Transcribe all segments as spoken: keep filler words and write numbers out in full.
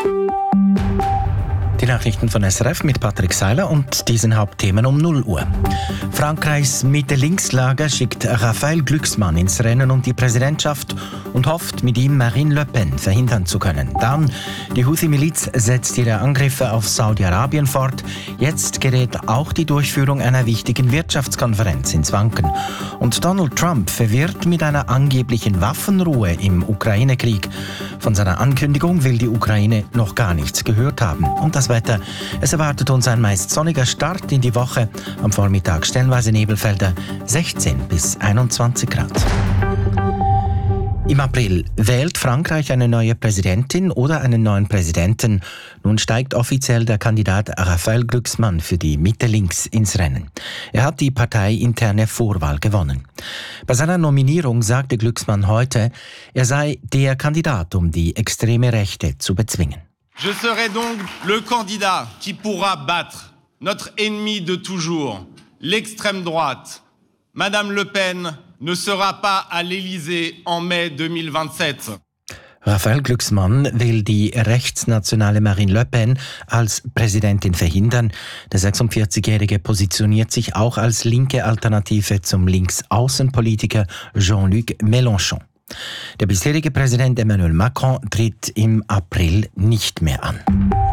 Die Nachrichten von S R F mit Patrick Seiler und diesen Hauptthemen um null Uhr. Frankreichs Mitte-Links-Lager schickt Raphael Glucksmann ins Rennen um die Präsidentschaft und hofft, mit ihm Marine Le Pen verhindern zu können. Dann, die Houthi-Miliz setzt ihre Angriffe auf Saudi-Arabien fort. Jetzt gerät auch die Durchführung einer wichtigen Wirtschaftskonferenz ins Wanken. Und Donald Trump verwirrt mit einer angeblichen Waffenruhe im Ukraine-Krieg. Von seiner Ankündigung will die Ukraine noch gar nichts gehört haben. Und das Wetter. Es erwartet uns ein meist sonniger Start in die Woche. Am Vormittag stellenweise Nebelfelder, sechzehn bis einundzwanzig Grad. Im April wählt Frankreich eine neue Präsidentin oder einen neuen Präsidenten. Nun steigt offiziell der Kandidat Raphael Glucksmann für die Mitte-Links ins Rennen. Er hat die parteiinterne Vorwahl gewonnen. Bei seiner Nominierung sagte Glucksmann heute, er sei der Kandidat, um die extreme Rechte zu bezwingen. Je serai donc le candidat qui pourra battre notre ennemi de toujours, l'extrême droite. Madame Le Pen ne sera pas à l'Élysée en mai zweitausendsept. Raphael Glucksmann will die rechtsnationale Marine Le Pen als Präsidentin verhindern. Der sechsundvierzigjährige positioniert sich auch als linke Alternative zum Linksaußenpolitiker Jean-Luc Mélenchon. Der bisherige Präsident Emmanuel Macron tritt im April nicht mehr an.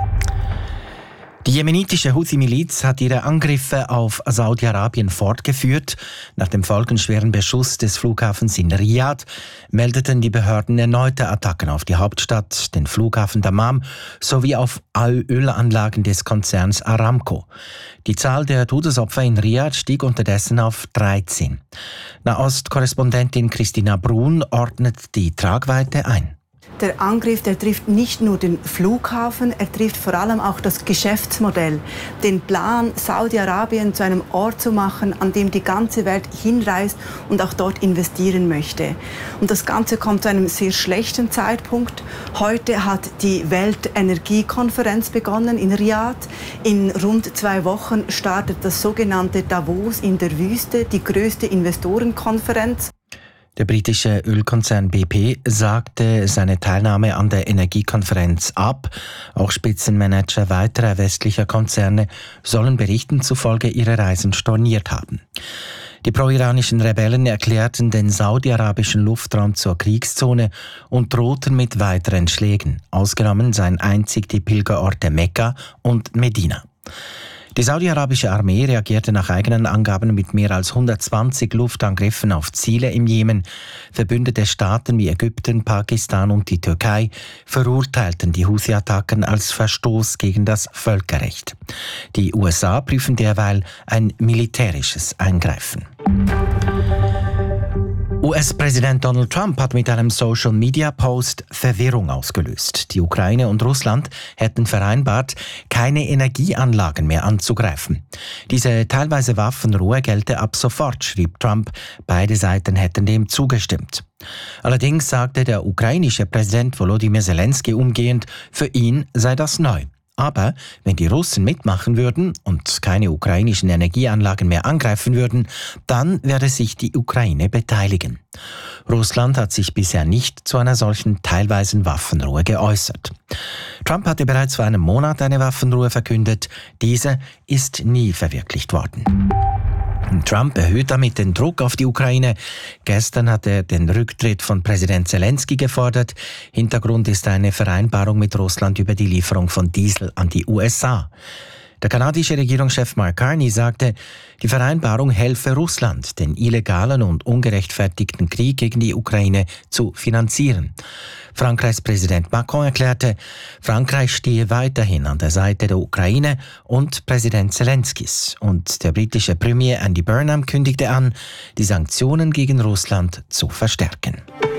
Die jemenitische Houthi-Miliz hat ihre Angriffe auf Saudi-Arabien fortgeführt. Nach dem folgenschweren Beschuss des Flughafens in Riyadh meldeten die Behörden erneute Attacken auf die Hauptstadt, den Flughafen Dammam sowie auf Ölanlagen des Konzerns Aramco. Die Zahl der Todesopfer in Riyadh stieg unterdessen auf dreizehn. Nahost-Korrespondentin Christina Brun ordnet die Tragweite ein. Der Angriff, der trifft nicht nur den Flughafen, er trifft vor allem auch das Geschäftsmodell. Den Plan, Saudi-Arabien zu einem Ort zu machen, an dem die ganze Welt hinreist und auch dort investieren möchte. Und das Ganze kommt zu einem sehr schlechten Zeitpunkt. Heute hat die Weltenergiekonferenz begonnen in Riyadh. In rund zwei Wochen startet das sogenannte Davos in der Wüste, die größte Investorenkonferenz. Der britische Ölkonzern B P sagte seine Teilnahme an der Energiekonferenz ab. Auch Spitzenmanager weiterer westlicher Konzerne sollen Berichten zufolge ihre Reisen storniert haben. Die pro-iranischen Rebellen erklärten den saudi-arabischen Luftraum zur Kriegszone und drohten mit weiteren Schlägen. Ausgenommen seien einzig die Pilgerorte Mekka und Medina. Die saudi-arabische Armee reagierte nach eigenen Angaben mit mehr als hundertzwanzig Luftangriffen auf Ziele im Jemen. Verbündete Staaten wie Ägypten, Pakistan und die Türkei verurteilten die Houthi-Attacken als Verstoß gegen das Völkerrecht. Die U S A prüfen derweil ein militärisches Eingreifen. U S-Präsident Donald Trump hat mit einem Social-Media-Post Verwirrung ausgelöst. Die Ukraine und Russland hätten vereinbart, keine Energieanlagen mehr anzugreifen. Diese teilweise Waffenruhe gelte ab sofort, schrieb Trump. Beide Seiten hätten dem zugestimmt. Allerdings sagte der ukrainische Präsident Volodymyr Zelensky umgehend, für ihn sei das neu. Aber wenn die Russen mitmachen würden und keine ukrainischen Energieanlagen mehr angreifen würden, dann werde sich die Ukraine beteiligen. Russland hat sich bisher nicht zu einer solchen teilweisen Waffenruhe geäußert. Trump hatte bereits vor einem Monat eine Waffenruhe verkündet. Diese ist nie verwirklicht worden. Trump erhöht damit den Druck auf die Ukraine. Gestern hat er den Rücktritt von Präsident Zelensky gefordert. Hintergrund ist eine Vereinbarung mit Russland über die Lieferung von Diesel an die U S A. Der kanadische Regierungschef Mark Carney sagte, die Vereinbarung helfe Russland, den illegalen und ungerechtfertigten Krieg gegen die Ukraine zu finanzieren. Frankreichs Präsident Macron erklärte, Frankreich stehe weiterhin an der Seite der Ukraine und Präsident Zelenskys. Und der britische Premier Andy Burnham kündigte an, die Sanktionen gegen Russland zu verstärken.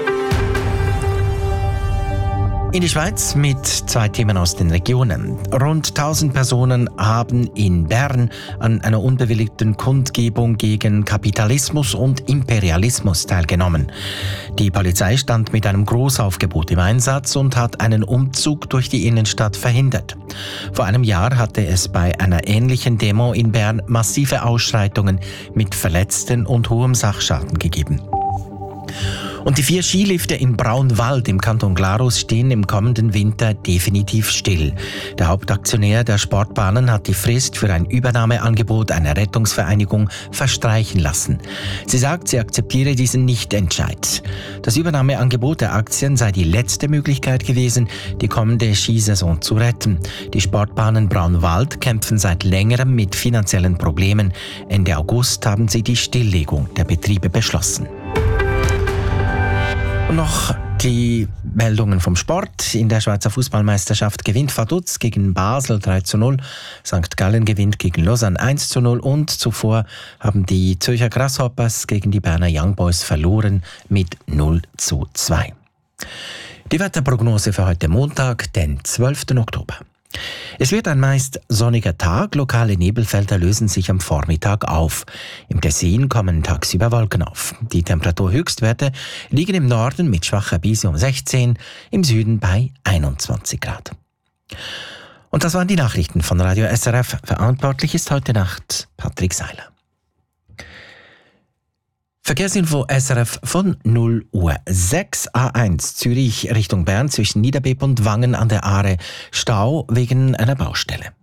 In die Schweiz mit zwei Themen aus den Regionen. Rund tausend Personen haben in Bern an einer unbewilligten Kundgebung gegen Kapitalismus und Imperialismus teilgenommen. Die Polizei stand mit einem Großaufgebot im Einsatz und hat einen Umzug durch die Innenstadt verhindert. Vor einem Jahr hatte es bei einer ähnlichen Demo in Bern massive Ausschreitungen mit Verletzten und hohem Sachschaden gegeben. Und die vier Skilifte in Braunwald im Kanton Glarus stehen im kommenden Winter definitiv still. Der Hauptaktionär der Sportbahnen hat die Frist für ein Übernahmeangebot einer Rettungsvereinigung verstreichen lassen. Sie sagt, sie akzeptiere diesen Nichtentscheid. Das Übernahmeangebot der Aktien sei die letzte Möglichkeit gewesen, die kommende Skisaison zu retten. Die Sportbahnen Braunwald kämpfen seit längerem mit finanziellen Problemen. Ende August haben sie die Stilllegung der Betriebe beschlossen. Und noch die Meldungen vom Sport. In der Schweizer Fußballmeisterschaft gewinnt Vaduz gegen Basel drei zu null. Sankt Gallen gewinnt gegen Lausanne eins zu null. Und zuvor haben die Zürcher Grasshoppers gegen die Berner Young Boys verloren mit null zu zwei. Die Wetterprognose für heute Montag, den zwölften Oktober. Es wird ein meist sonniger Tag, lokale Nebelfelder lösen sich am Vormittag auf. Im Tessin kommen tagsüber Wolken auf. Die Temperaturhöchstwerte liegen im Norden mit schwacher Brise um sechzehn, im Süden bei einundzwanzig Grad. Und das waren die Nachrichten von Radio S R F. Verantwortlich ist heute Nacht Patrick Seiler. Verkehrsinfo S R F von null Uhr sechs. A eins Zürich Richtung Bern zwischen Niederbepp und Wangen an der Aare. Stau wegen einer Baustelle.